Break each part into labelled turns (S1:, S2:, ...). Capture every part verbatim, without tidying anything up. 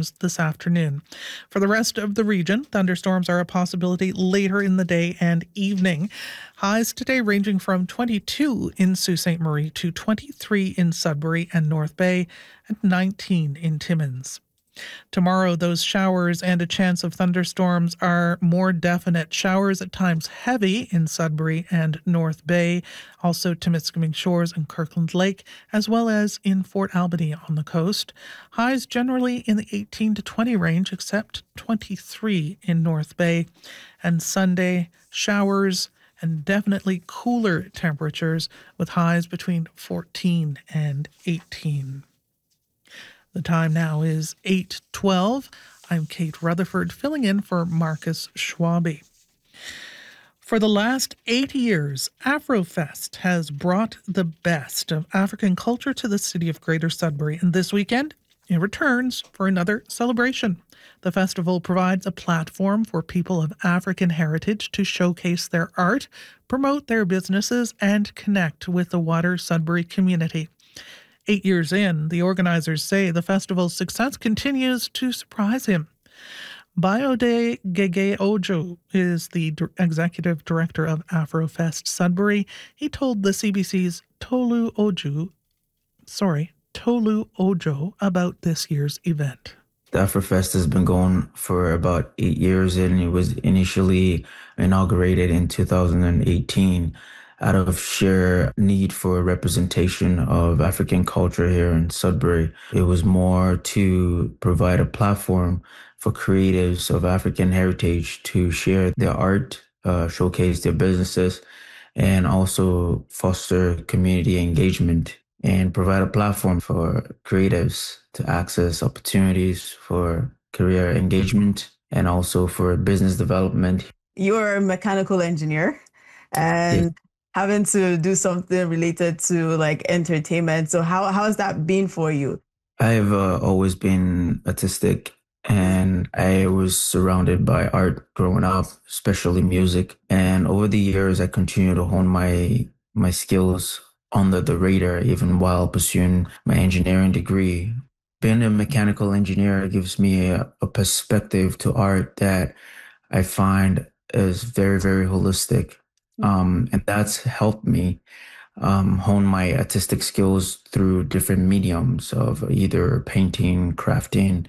S1: thunderstorms this afternoon. For the rest of the region, thunderstorms are a possibility later in the day and evening. Highs today ranging from twenty-two in Sault Ste. Marie to twenty-three in Sudbury and North Bay and nineteen in Timmins. Tomorrow, those showers and a chance of thunderstorms are more definite. Showers at times heavy in Sudbury and North Bay, also Timiskaming Shores and Kirkland Lake, as well as in Fort Albany on the coast. Highs generally in the eighteen to twenty range, except twenty-three in North Bay. And Sunday, showers and definitely cooler temperatures with highs between fourteen and eighteen. The time now is eight twelve. I'm Kate Rutherford, filling in for Marcus Schwabe. For the last eight years, Afrofest has brought the best of African culture to the city of Greater Sudbury, and this weekend it returns for another celebration. The festival provides a platform for people of African heritage to showcase their art, promote their businesses, and connect with the wider Sudbury community. Eight years in, the organizers say the festival's success continues to surprise him. Bayode Gege Ojo is the d- executive director of Afrofest Sudbury. He told the C B C's Tolu Ojo, sorry, Tolu Ojo about this year's event.
S2: The Afrofest has been going for about eight years, and it was initially inaugurated in two thousand eighteen. Out of sheer need for representation of African culture here in Sudbury. It was more to provide a platform for creatives of African heritage to share their art, uh, showcase their businesses, and also foster community engagement and provide a platform for creatives to access opportunities for career engagement and also for business development.
S3: You're a mechanical engineer and yes. having to do something related to like entertainment. So how, how has that been for you?
S2: I've uh, always been artistic, and I was surrounded by art growing up, especially music. And over the years, I continue to hone my my skills under the radar, even while pursuing my engineering degree. Being a mechanical engineer gives me a, a perspective to art that I find is very, very holistic. Um, and that's helped me um, hone my artistic skills through different mediums of either painting, crafting,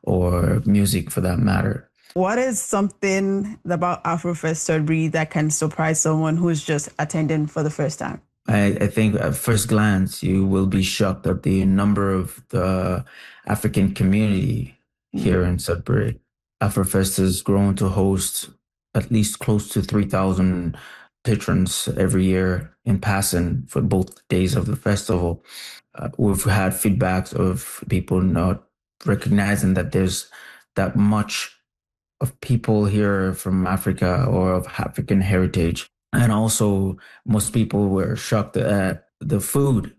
S2: or music for that matter.
S3: What is something about Afrofest Sudbury that can surprise someone who's just attending for the first time?
S2: I, I think at first glance, you will be shocked at the number of the African community here in Sudbury. Afrofest has grown to host at least close to three thousand patrons every year in passing for both days of the festival. Uh, we've had feedbacks of people not recognizing that there's that much of people here from Africa or of African heritage. And also, most people were shocked at the food.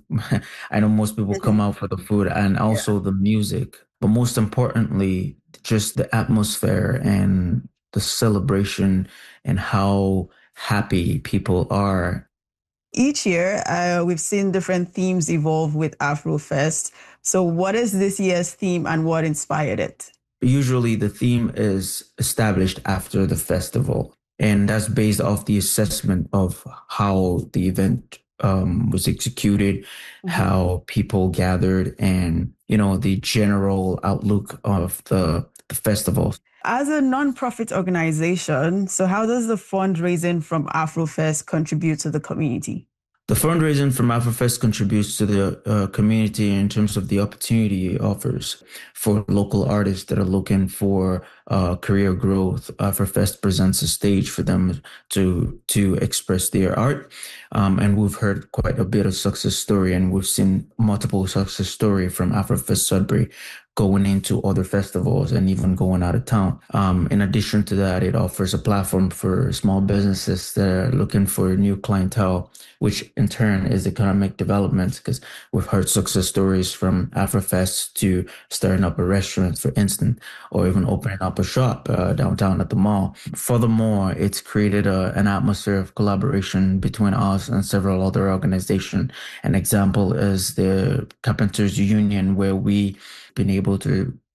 S2: I know most people come out for the food and also yeah. the music, but most importantly, just the atmosphere and the celebration and how happy people are.
S3: Each year, uh, we've seen different themes evolve with Afrofest. So what is this year's theme and what inspired it?
S2: Usually the theme is established after the festival, and that's based off the assessment of how the event um, was executed, mm-hmm. how people gathered, and, you know, the general outlook of the, the festival.
S3: As a non-profit organization, so how does the fundraising from Afrofest contribute to the community?
S2: The fundraising from Afrofest contributes to the uh, community in terms of the opportunity it offers for local artists that are looking for uh, career growth. Afrofest presents a stage for them to to express their art. Um, and we've heard quite a bit of success story, and we've seen multiple success story from Afrofest Sudbury going into other festivals and even going out of town. Um, in addition to that, it offers a platform for small businesses that are looking for new clientele, which in turn is economic development, because we've heard success stories from Afrofest to starting up a restaurant, for instance, or even opening up a shop uh, downtown at the mall. Furthermore, it's created a, an atmosphere of collaboration between us and several other organizations. An example is the Carpenters Union, where we been able to